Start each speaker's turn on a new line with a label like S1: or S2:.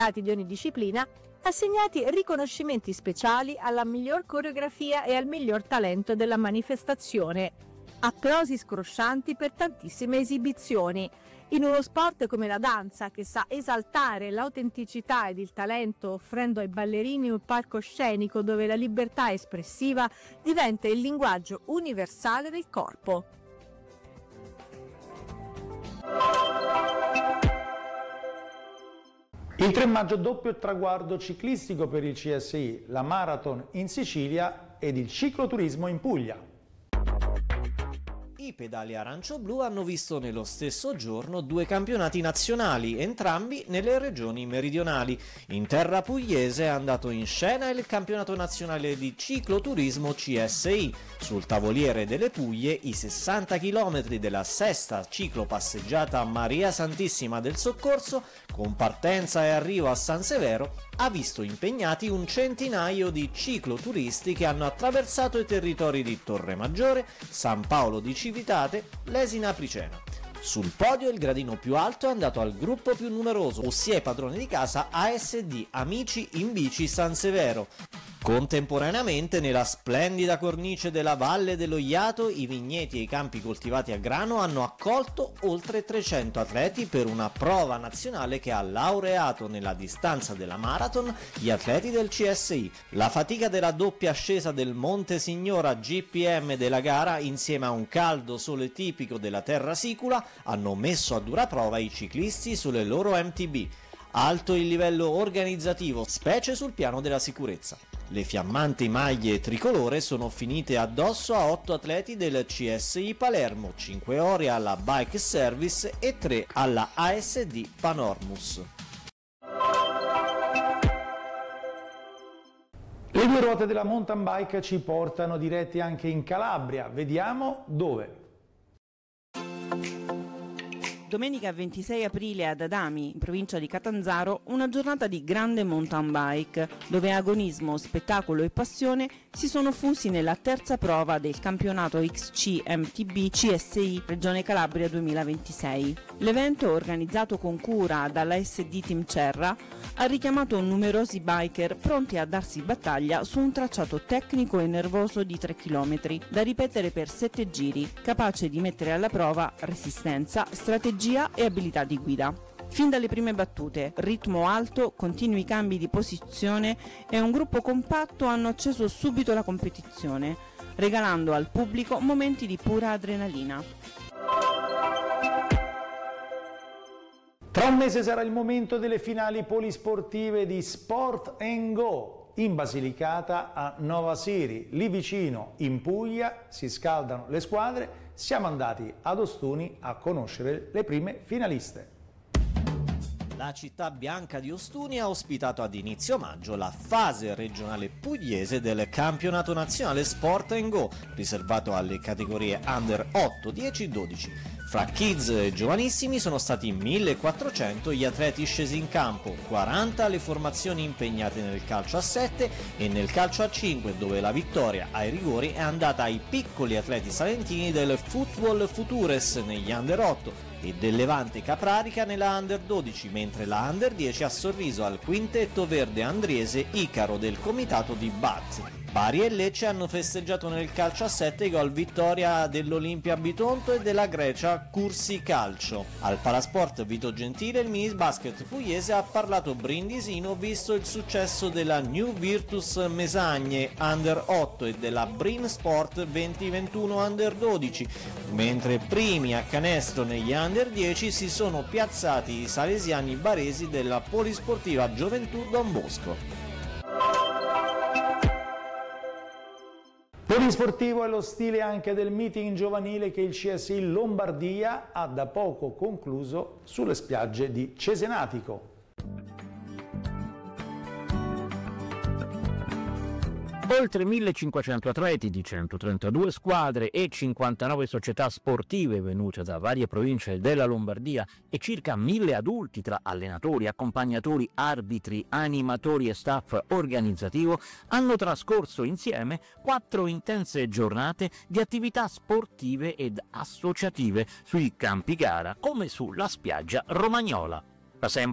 S1: di ogni disciplina, assegnati riconoscimenti speciali alla miglior coreografia e al miglior talento della manifestazione. Applausi scroscianti per tantissime esibizioni. In uno sport come la danza, che sa esaltare l'autenticità ed il talento, offrendo ai ballerini un palcoscenico dove la libertà espressiva diventa il linguaggio universale del corpo.
S2: Il 3 maggio doppio traguardo ciclistico per il CSI, la Marathon in Sicilia ed il cicloturismo in Puglia.
S3: I pedali arancio-blu hanno visto nello stesso giorno 2 campionati nazionali, entrambi nelle regioni meridionali. In terra pugliese è andato in scena il campionato nazionale di cicloturismo CSI. Sul tavoliere delle Puglie i 60 km della sesta ciclopasseggiata Maria Santissima del Soccorso, con partenza e arrivo a San Severo, ha visto impegnati un centinaio di cicloturisti che hanno attraversato i territori di Torremaggiore, San Paolo di Civitate, Lesina Apricena. Sul podio il gradino più alto è andato al gruppo più numeroso, ossia i padroni di casa ASD Amici in Bici San Severo. Contemporaneamente, nella splendida cornice della Valle dello Iato, i vigneti e i campi coltivati a grano hanno accolto oltre 300 atleti per una prova nazionale che ha laureato nella distanza della marathon gli atleti del CSI. La fatica della doppia ascesa del Monte Signora GPM della gara, insieme a un caldo sole tipico della terra sicula, hanno messo a dura prova i ciclisti sulle loro MTB. Alto il livello organizzativo, specie sul piano della sicurezza. Le fiammanti maglie tricolore sono finite addosso a 8 atleti del CSI Palermo, 5 ore alla Bike Service e 3 alla ASD Panormus.
S2: Le 2 ruote della mountain bike ci portano diretti anche in Calabria. Vediamo dove.
S4: Domenica 26 aprile ad Adami, in provincia di Catanzaro, una giornata di grande mountain bike, dove agonismo, spettacolo e passione si sono fusi nella terza prova del campionato XCMTB CSI Regione Calabria 2026. L'evento, organizzato con cura dalla SD Team Cerra, ha richiamato numerosi biker pronti a darsi battaglia su un tracciato tecnico e nervoso di 3 km, da ripetere per 7 giri, capace di mettere alla prova resistenza, strategia e abilità di guida. Fin dalle prime battute, ritmo alto, continui cambi di posizione e un gruppo compatto hanno acceso subito la competizione, regalando al pubblico momenti di pura adrenalina.
S2: Tra un mese sarà il momento delle finali polisportive di Sport & Go in Basilicata a Nova Siri, lì vicino in Puglia. Si scaldano le squadre, siamo andati ad Ostuni a conoscere le prime finaliste.
S3: La città bianca di Ostuni ha ospitato ad inizio maggio la fase regionale pugliese del campionato nazionale Sport & Go, riservato alle categorie Under 8, 10 e 12. Fra kids e giovanissimi sono stati 1400 gli atleti scesi in campo, 40 le formazioni impegnate nel calcio a 7 e nel calcio a 5, dove la vittoria ai rigori è andata ai piccoli atleti salentini del Football Futures negli Under 8 e del Levante Caprarica nella Under 12, mentre la Under 10 ha sorriso al quintetto verde andriese Icaro del comitato di Baz. Bari e Lecce hanno festeggiato nel calcio a 7 gol vittoria dell'Olimpia Bitonto e della Grecia Cursi Calcio. Al Palasport Vito Gentile il mini basket pugliese ha parlato brindisino visto il successo della New Virtus Mesagne Under 8 e della Brin Sport 2021 Under 12, mentre primi a canestro negli Under 10 si sono piazzati i salesiani baresi della Polisportiva Gioventù Don Bosco.
S2: Polisportivo è lo stile anche del meeting giovanile che il CSI Lombardia ha da poco concluso sulle spiagge di Cesenatico.
S5: Oltre 1500 atleti di 132 squadre e 59 società sportive venute da varie province della Lombardia e circa 1000 adulti tra allenatori, accompagnatori, arbitri, animatori e staff organizzativo hanno trascorso insieme 4 intense giornate di attività sportive ed associative sui campi gara come sulla spiaggia romagnola. Da sempre